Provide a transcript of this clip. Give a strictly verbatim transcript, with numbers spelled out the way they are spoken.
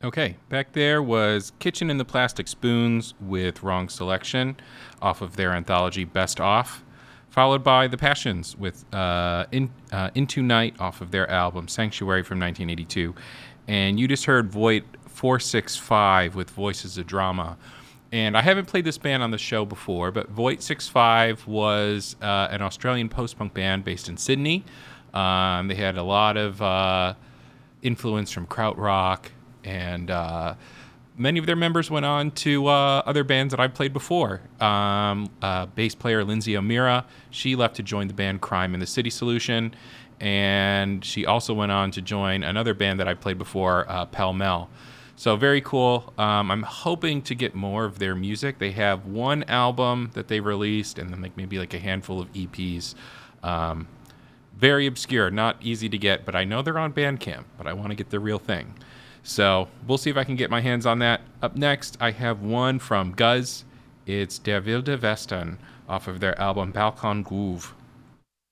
Okay, back there was Kitchen in the Plastic Spoons with Wrong Selection off of their anthology Best Off, followed by The Passions with uh, in, uh, Into Night off of their album Sanctuary from nineteen eighty-two. And you just heard Voight four six five with Voices of Drama. And I haven't played this band on the show before, but Voight six five was uh, an Australian post-punk band based in Sydney. Um, they had a lot of uh, influence from krautrock, and uh, many of their members went on to uh, other bands that I've played before. Um, uh, bass player Lindsay O'Meara, she left to join the band Crime in the City Solution, and she also went on to join another band that I played before, uh, Pell Mell. So very cool. Um, I'm hoping to get more of their music. They have one album that they released, and then like maybe like a handful of E Ps. Um, very obscure, not easy to get, but I know they're on Bandcamp, but I want to get the real thing. So we'll see if I can get my hands on that. Up next, I have one from Guz. It's Der Wilde Westen off of their album Balkon Groove.